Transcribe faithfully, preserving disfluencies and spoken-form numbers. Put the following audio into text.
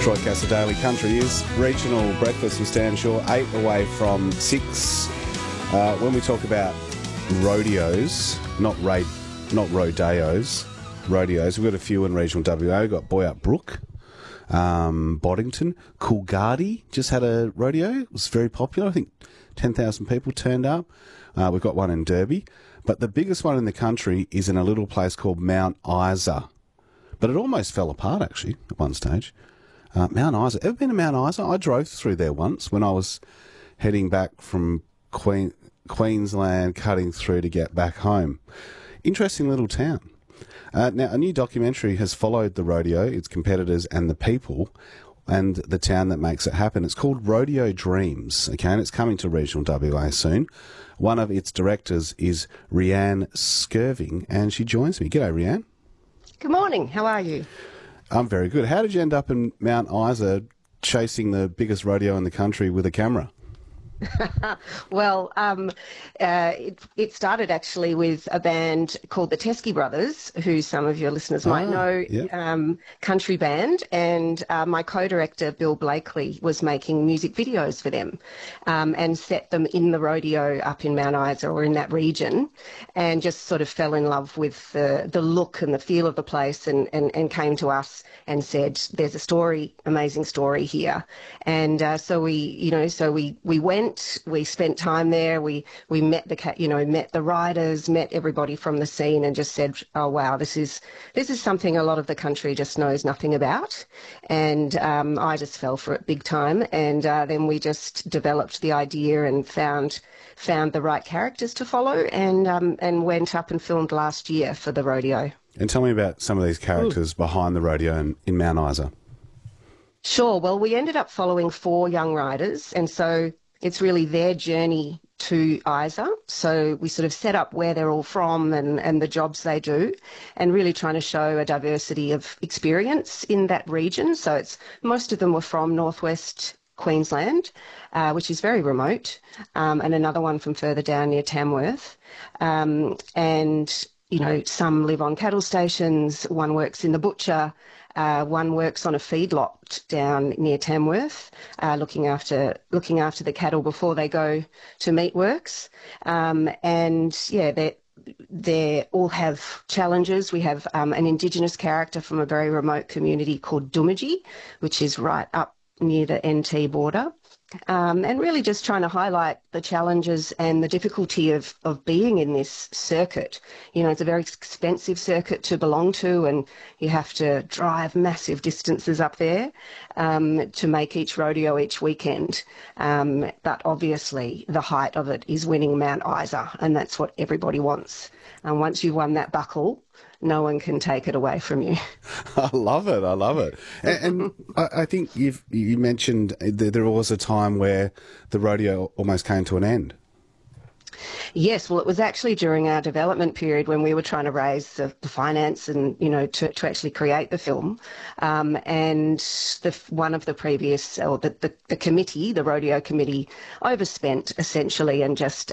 Troy Castle Daily Country is regional breakfast with Stan Shaw, eight away from six. Uh, when we talk about rodeos, not ra- not rodeos, rodeos, we've got a few in regional W A. We've got Boyup Brook, um, Boddington, Coolgardie just had a rodeo. It was very popular. I think ten thousand people turned up. Uh, we've got one in Derby. But the biggest one in the country is in a little place called Mount Isa. But it almost fell apart, actually, at one stage. Uh, Mount Isa. Ever been to Mount Isa? I drove through there once when I was heading back from Queen, Queensland, cutting through to get back home. Interesting little town. Uh, now, a new documentary has followed the rodeo, its competitors and the people, and the town that makes it happen. It's called Rodeo Dreams, okay, and it's coming to regional W A soon. One of its directors is Rianne Skirving, and she joins me. G'day, Rianne. Good morning. How are you? I'm very good. How did you end up in Mount Isa chasing the biggest rodeo in the country with a camera? well, um, uh, it, it started actually with a band called the Teskey Brothers, who some of your listeners might ah, know, yeah. um, country band, and uh, my co-director, Bill Blakely, was making music videos for them um, and set them in the rodeo up in Mount Isa or in that region, and just sort of fell in love with the, the look and the feel of the place, and, and, and came to us and said, there's a story, amazing story here. And uh, so we, you know, so we, we went, we spent time there, we, we met the, you know, met the riders, met everybody from the scene, and just said, oh wow, this is, this is something a lot of the country just knows nothing about. And um, I just fell for it big time. And uh, then we just developed the idea and found, found the right characters to follow, and, um, and went up and filmed last year for the rodeo. And tell me about some of these characters mm. behind the rodeo in, in Mount Isa. Sure. Well, we ended up following four young riders, and so it's really their journey to Isa. So we sort of set up where they're all from and, and the jobs they do, and really trying to show a diversity of experience in that region. So it's most of them were from northwest Queensland, uh, which is very remote, um, and another one from further down near Tamworth. Um, and, you know, some live on cattle stations, one works in the butcher, Uh, one works on a feedlot down near Tamworth, uh, looking after looking after the cattle before they go to meatworks. Um, and yeah, they they all have challenges. We have um, an Indigenous character from a very remote community called Doomadgee, which is right up near the N T border. Um, and really just trying to highlight the challenges and the difficulty of, of being in this circuit. You know, it's a very expensive circuit to belong to, and you have to drive massive distances up there um, to make each rodeo each weekend. Um, but obviously the height of it is winning Mount Isa, and that's what everybody wants. And once you've won that buckle, no one can take it away from you. I love it. I love it. And, and I, I think you've you mentioned that there was a time where the rodeo almost came to an end. Yes, well, it was actually during our development period when we were trying to raise the, the finance and, you know, to, to actually create the film. Um, and the, one of the previous, or the, the, the committee, the rodeo committee, overspent essentially and just